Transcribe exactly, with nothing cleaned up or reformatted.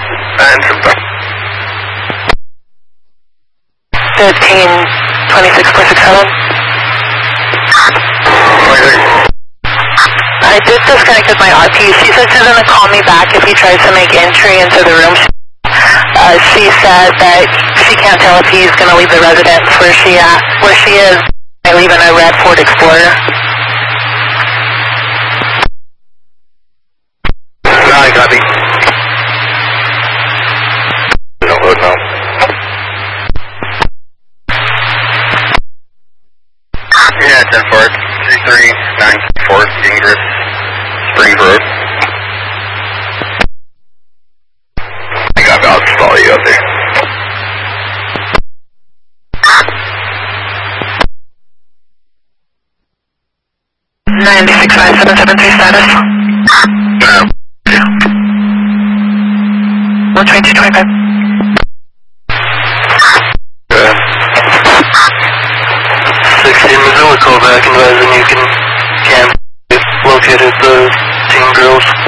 And some fifteen twenty-six four six seven. I did disconnect with my R P. She said she's going to call me back if he tries to make entry into the room. Uh, she said that she can't tell if he's going to leave the residence where she at, where she is. I leave in a red Ford Explorer. No, I got it. No, no. Yeah, ten four, three three nine four, Ingress, Springs Road. I got Val to follow you up there. nine six five seven seven three status. Uh, one twenty-two twenty-five. uh, sixteen Missoula, call back advising you can camp located the teen girls.